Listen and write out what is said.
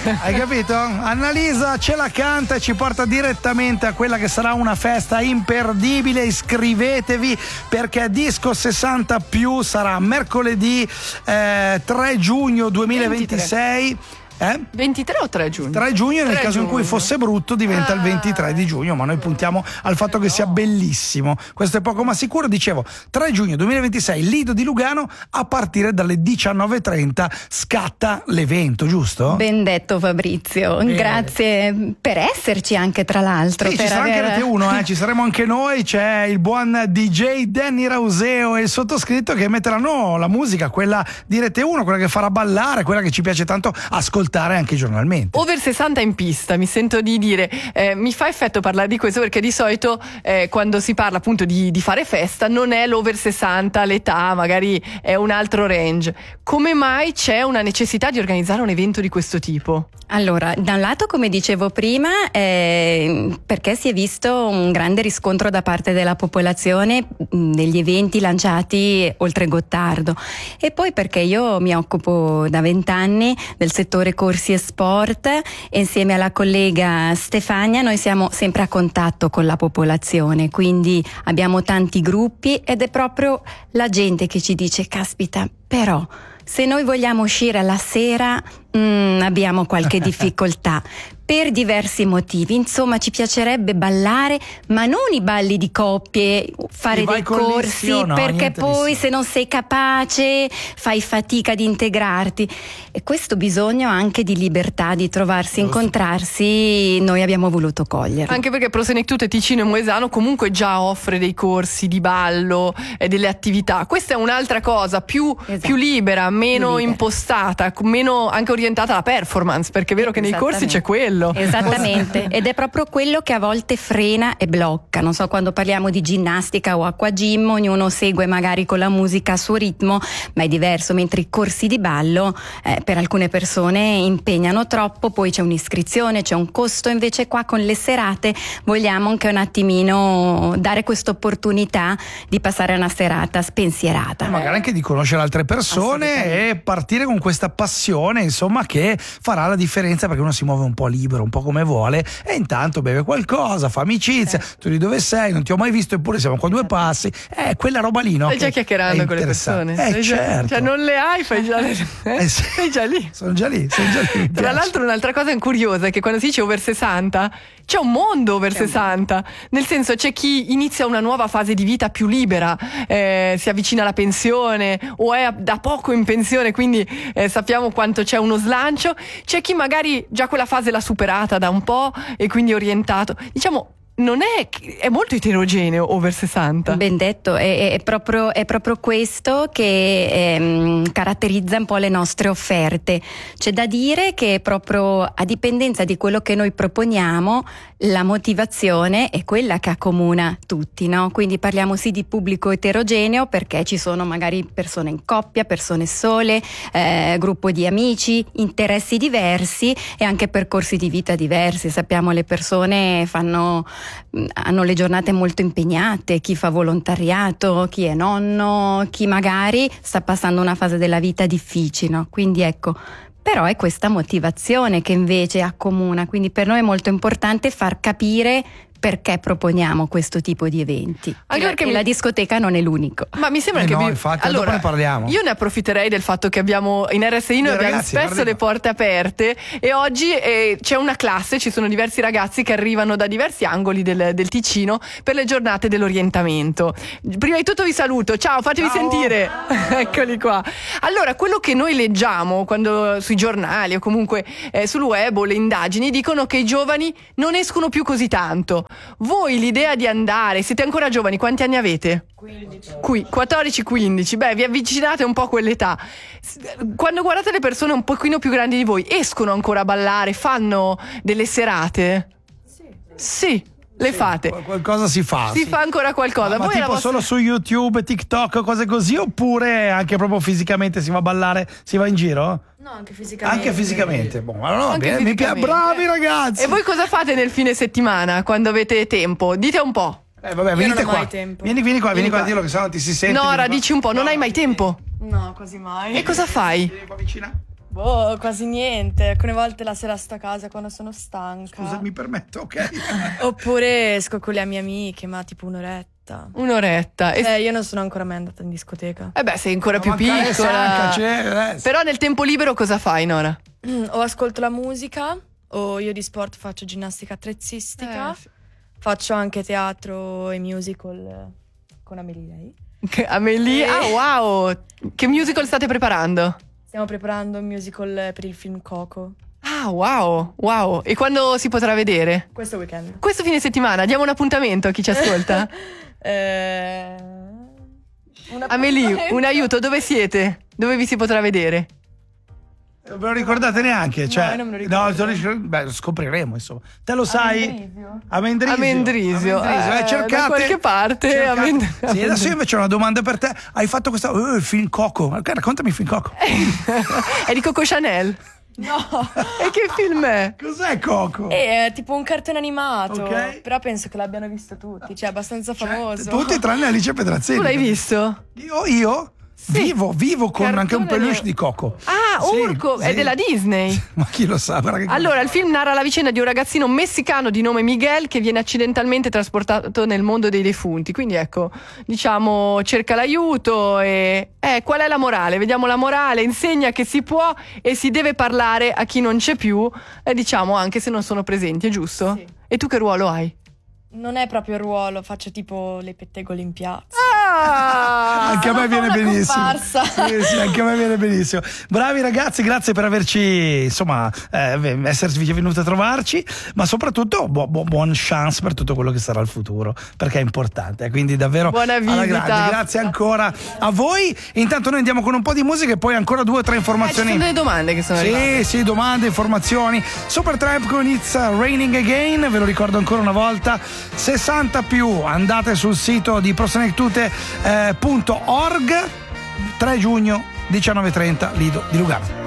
Hai capito? Annalisa ce la canta e ci porta direttamente a quella che sarà una festa imperdibile. Iscrivetevi perché Disco 60 più sarà mercoledì 3 giugno 2026. 23 o 3 giugno? 3 giugno, nel 3 caso in cui giugno. fosse brutto diventa il 23 di giugno, ma noi puntiamo al fatto che sia bellissimo. Questo è poco ma sicuro. Dicevo, 3 giugno 2026, Lido di Lugano, a partire dalle 19:30 scatta l'evento, giusto? Ben detto Fabrizio, grazie per esserci anche, tra l'altro. Sì, per ci sarà anche Rete 1, ci saremo anche noi, c'è il buon DJ Danny Rauseo e il sottoscritto che metteranno la musica, quella di Rete 1, quella che farà ballare, quella che ci piace tanto ascoltare anche giornalmente. Over 60 in pista, mi sento di dire, mi fa effetto parlare di questo perché di solito quando si parla appunto di fare festa non è l'over 60 l'età, magari è un altro range. Come mai c'è una necessità di organizzare un evento di questo tipo? Allora, da un lato, come dicevo prima, perché si è visto un grande riscontro da parte della popolazione degli eventi lanciati oltre Gottardo, e poi perché io mi occupo da 20 anni del settore corsi e sport e insieme alla collega Stefania noi siamo sempre a contatto con la popolazione, quindi abbiamo tanti gruppi ed è proprio la gente che ci dice: caspita, però se noi vogliamo uscire alla sera abbiamo qualche difficoltà per diversi motivi, insomma ci piacerebbe ballare, ma non i balli di coppie, fare dei corsi, no, perché poi se non sei capace fai fatica ad integrarti, e questo bisogno anche di libertà, di trovarsi, incontrarsi, noi abbiamo voluto cogliere. Anche perché Prosenectute Ticino e Moesano comunque già offre dei corsi di ballo e delle attività. Questa è un'altra cosa più libera, meno impostata, meno anche orientata alla performance, perché è vero che nei corsi c'è quello. Esattamente, ed è proprio quello che a volte frena e blocca. Non so, quando parliamo di ginnastica o acqua gym, ognuno segue magari con la musica a suo ritmo, ma è diverso, mentre i corsi di ballo per alcune persone impegnano troppo, poi c'è un'iscrizione, c'è un costo. Invece qua con le serate vogliamo anche un attimino dare questa opportunità di passare una serata spensierata, magari anche di conoscere altre persone e partire con questa passione, insomma, che farà la differenza, perché uno si muove un po' libero, un po' come vuole, e intanto beve qualcosa, fa amicizia. Tu di dove sei? Non ti ho mai visto, eppure siamo qua 2 passi. Quella roba lì, no? Stai già chiacchierando con le persone. Certo. Cioè non le hai, fai già sei già lì. Sono già lì. Tra l'altro un'altra cosa curiosa è che quando si dice over 60 c'è un mondo over 60, nel senso c'è chi inizia una nuova fase di vita più libera, si avvicina alla pensione o è da poco in pensione, quindi sappiamo quanto c'è uno slancio. C'è chi magari già quella fase l'ha superata da un po' e quindi orientato, diciamo, non è molto eterogeneo over 60. Ben detto, è proprio questo che caratterizza un po' le nostre offerte. C'è da dire che proprio a dipendenza di quello che noi proponiamo, la motivazione è quella che accomuna tutti, no? Quindi parliamo sì di pubblico eterogeneo, perché ci sono magari persone in coppia, persone sole, gruppo di amici, interessi diversi e anche percorsi di vita diversi. Sappiamo, le persone hanno le giornate molto impegnate, chi fa volontariato, chi è nonno, chi magari sta passando una fase della vita difficile, no? Quindi ecco, però è questa motivazione che invece accomuna, quindi per noi è molto importante far capire perché proponiamo questo tipo di eventi, anche perché la discoteca non è l'unico. Ma mi sembra che infatti, allora dopo ne parliamo. Io ne approfitterei del fatto che abbiamo in RSI noi abbiamo spesso le porte aperte, e oggi c'è una classe, ci sono diversi ragazzi che arrivano da diversi angoli del Ticino per le giornate dell'orientamento. Prima di tutto vi saluto, ciao, fatevi sentire. Eccoli qua. Allora, quello che noi leggiamo quando sui giornali o comunque sul web, o le indagini dicono che i giovani non escono più così tanto. Voi l'idea di andare, siete ancora giovani, quanti anni avete? 14-15, beh, vi avvicinate un po' a quell'età. Quando guardate le persone un pochino più grandi di voi, escono ancora a ballare, fanno delle serate? Sì. Le fate? Qualcosa si fa. Si fa ancora qualcosa. Ma tipo solo su YouTube, TikTok, cose così, oppure anche proprio fisicamente si va a ballare, si va in giro? No, anche fisicamente. Anche fisicamente. Mi piace. Bravi ragazzi. E voi cosa fate nel fine settimana quando avete tempo? Dite un po'. Vabbè, venite qua. Vieni qua a dirlo, che sennò ti si sente. Nora, dici un po', non hai mai tempo? No, quasi mai. E cosa fai? Vieni qua vicina. Quasi niente. Alcune volte la sera sto a casa quando sono stanca. Scusa, mi permetto, ok? Oppure esco con le mie amiche, ma tipo un'oretta. Io non sono ancora mai andata in discoteca. Sei ancora più piccola. Però nel tempo libero cosa fai, Nora? O ascolto la musica, o io di sport faccio ginnastica attrezzistica. Faccio anche teatro e musical con Amelie. Amelie? Ah, wow! Che musical state preparando? Stiamo preparando un musical per il film Coco. Ah, wow! E quando si potrà vedere? Questo weekend. Questo fine settimana, diamo un appuntamento a chi ci ascolta. Amelie, un aiuto, dove siete? Dove vi si potrà vedere? Non ve lo ricordate neanche? Cioè, no, non me lo ricordo. Lo scopriremo, insomma. Te lo sai? A Mendrisio. Cercate da qualche parte. Sì, adesso io invece ho una domanda per te. Hai fatto questa il film Coco. Raccontami il film Coco. È di Coco Chanel. No. E che film è? Cos'è Coco? È tipo un cartone animato. Ok. Però penso che l'abbiano visto tutti. Cioè, è abbastanza famoso. Tutti tranne Alice Pedrazzini. Tu l'hai visto? Io? Sì. Vivo con Cartone anche un peluche di Coco. Ah, Sì, Urco, è della Disney. Ma chi lo sa? Allora, il film narra la vicenda di un ragazzino messicano di nome Miguel che viene accidentalmente trasportato nel mondo dei defunti. Quindi ecco, diciamo, cerca l'aiuto e... qual è la morale? Vediamo la morale, insegna che si può e si deve parlare a chi non c'è più, diciamo, anche se non sono presenti, è giusto? Sì. E tu che ruolo hai? Non è proprio il ruolo, faccio tipo le pettegole in piazza. Anche a me viene benissimo. Sì, anche a me viene benissimo. Bravi ragazzi, grazie per averci, insomma, esservi venuti a trovarci, ma soprattutto buon chance per tutto quello che sarà il futuro, perché è importante. Quindi davvero buona visita. Alla grande. Grazie ancora a voi. Intanto noi andiamo con un po' di musica e poi ancora 2 o 3 informazioni. Ci sono delle domande che sono arrivate. Sì, domande, informazioni. Supertramp con It's Raining Again, ve lo ricordo ancora una volta. 60 più, andate sul sito di prosenectute.org. 3 giugno 19:30 Lido di Lugano.